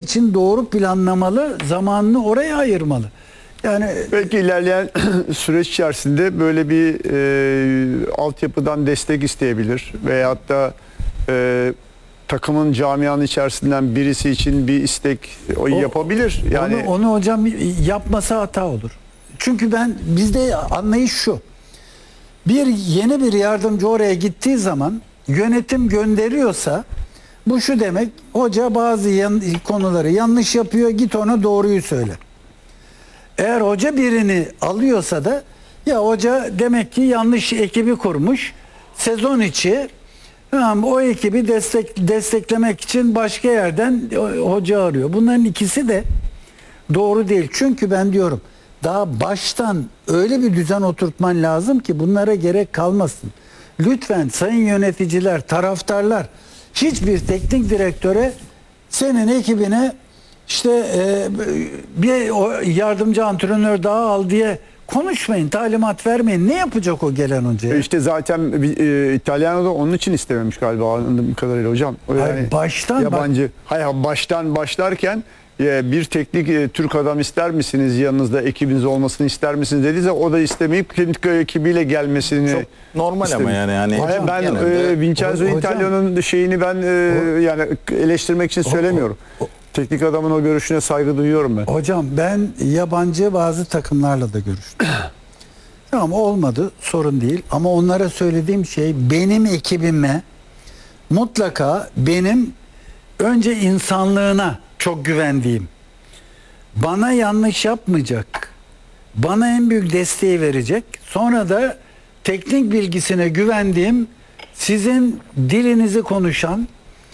için doğru planlamalı, zamanını oraya ayırmalı. Yani belki ilerleyen süreç içerisinde böyle bir altyapıdan destek isteyebilir veyahut da takımın camianın içerisinden birisi için bir istek yapabilir. Yani onu hocam yapmasa hata olur. Çünkü bizde anlayış şu. Yeni bir yardımcı oraya gittiği zaman yönetim gönderiyorsa bu şu demek: hoca bazı konuları yanlış yapıyor, git ona doğruyu söyle. Eğer hoca birini alıyorsa da ya hoca demek ki yanlış ekibi kurmuş, sezon içi o ekibi desteklemek için başka yerden hoca arıyor. Bunların ikisi de doğru değil. Çünkü ben diyorum, daha baştan öyle bir düzen oturtman lazım ki bunlara gerek kalmasın. Lütfen sayın yöneticiler, taraftarlar, hiçbir teknik direktöre senin ekibine işte bir yardımcı antrenör daha al diye konuşmayın, talimat vermeyin. Ne yapacak o gelen hocaya? İşte zaten İtalyana'da onun için istememiş galiba, anladığım kadarıyla hocam. Yani hayır, baştan yabancı. Hayır, baştan başlarken bir teknik Türk adam ister misiniz, yanınızda ekibiniz olmasını ister misiniz dediyse o da istemeyip kendi ekibiyle gelmesini çok normal istemiş. ama yani Hocam, ben Vincenzo Italiano'nun şeyini ben yani eleştirmek için söylemiyorum. Teknik adamın o görüşüne saygı duyuyorum ben. Hocam, ben yabancı bazı takımlarla da görüştüm. Tamam, olmadı, sorun değil, ama onlara söylediğim şey, benim ekibime mutlaka benim önce insanlığına çok güvendiğim, bana yanlış yapmayacak, bana en büyük desteği verecek, sonra da teknik bilgisine güvendiğim, sizin dilinizi konuşan,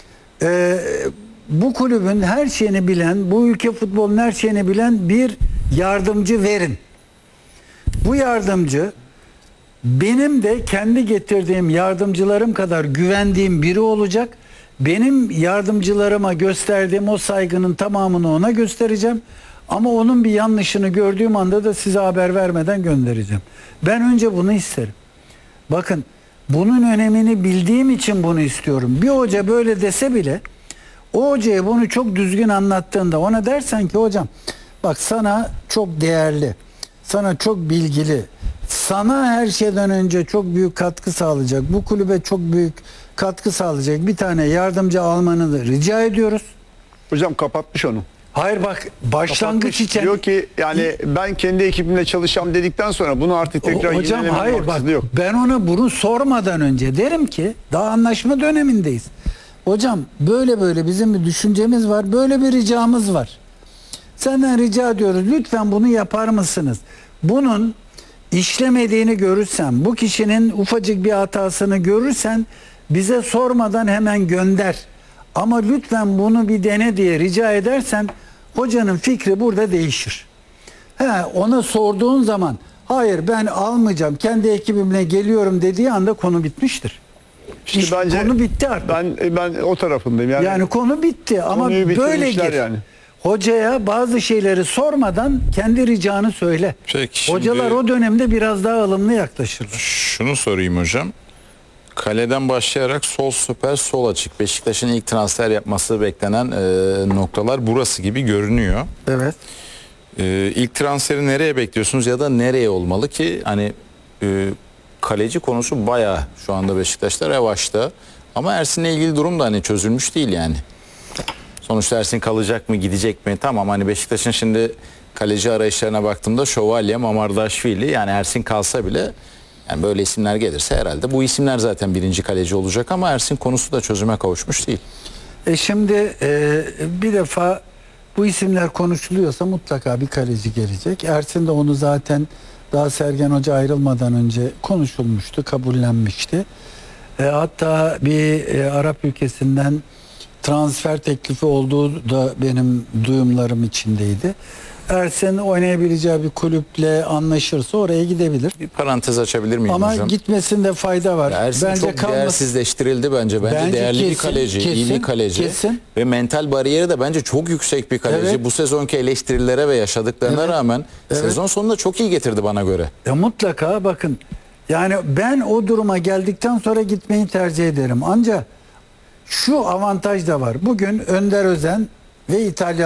bu kulübün her şeyini bilen, bu ülke futbolunun her şeyini bilen bir yardımcı verin. Bu yardımcı benim de kendi getirdiğim yardımcılarım kadar güvendiğim biri olacak. Benim yardımcılarıma gösterdiğim o saygının tamamını ona göstereceğim. Ama onun bir yanlışını gördüğüm anda da size haber vermeden göndereceğim. Ben önce bunu isterim. Bakın, bunun önemini bildiğim için bunu istiyorum. Bir hoca böyle dese bile, o hocaya bunu çok düzgün anlattığında, ona dersen ki hocam bak, sana çok değerli, sana çok bilgili, sana her şeyden önce çok büyük katkı sağlayacak, bu kulübe çok büyük katkı sağlayacak bir tane yardımcı almanı da rica ediyoruz. Hocam kapatmış onu. Hayır, bak, başlangıç için diyor ki yani ben kendi ekibimle çalışacağım dedikten sonra bunu artık tekrar hocam, hayır bak, yok. Ben ona bunu sormadan önce derim ki, daha anlaşma dönemindeyiz. Hocam, böyle böyle bizim bir düşüncemiz var, böyle bir ricamız var. Senden rica ediyoruz, lütfen bunu yapar mısınız? Bunun işlemediğini görürsen, bu kişinin ufacık bir hatasını görürsen bize sormadan hemen gönder. Ama lütfen bunu bir dene diye rica edersen hocanın fikri burada değişir. Ona sorduğun zaman hayır ben almayacağım, kendi ekibimle geliyorum dediği anda konu bitmiştir. İşte bence konu bitti artık. Ben o tarafındayım. Yani konu bitti ama böyle gir. Yani. Hocaya bazı şeyleri sormadan kendi ricanı söyle. Peki, hocalar o dönemde biraz daha ılımlı yaklaşırlar. Şunu sorayım hocam. Kaleden başlayarak sol stoper, sol açık. Beşiktaş'ın ilk transfer yapması beklenen noktalar burası gibi görünüyor. Evet. İlk transferi nereye bekliyorsunuz ya da nereye olmalı ki hani kaleci konusu bayağı şu anda Beşiktaş'ta revaçta. Ama Ersin'le ilgili durum da hani çözülmüş değil yani. Sonuçta Ersin kalacak mı, gidecek mi? Tamam, hani Beşiktaş'ın şimdi kaleci arayışlarına baktığımda Şövalye, Mamardaşvili, yani Ersin kalsa bile yani böyle isimler gelirse herhalde bu isimler zaten birinci kaleci olacak ama Ersin konusu da çözüme kavuşmuş değil. Şimdi bir defa bu isimler konuşuluyorsa mutlaka bir kaleci gelecek. Ersin de onu zaten daha Sergen Hoca ayrılmadan önce konuşulmuştu, kabullenmişti. Hatta bir Arap ülkesinden transfer teklifi olduğu da benim duyumlarım içindeydi. Ersin oynayabileceği bir kulüple anlaşırsa oraya gidebilir. Bir parantez açabilir miyim ama hocam? Ama gitmesinde fayda var. Ersin bence çok değersizleştirildi bence. Bence değerli kesin, bir kaleci, iyi bir kaleci. Kesin. Ve mental bariyeri de bence çok yüksek bir kaleci. Evet. Bu sezonki eleştirilere ve yaşadıklarına rağmen sezon sonunda çok iyi getirdi bana göre. Mutlaka bakın. Yani ben o duruma geldikten sonra gitmeyi tercih ederim. Ancak şu avantaj da var. Bugün Önder Özen ve İtalya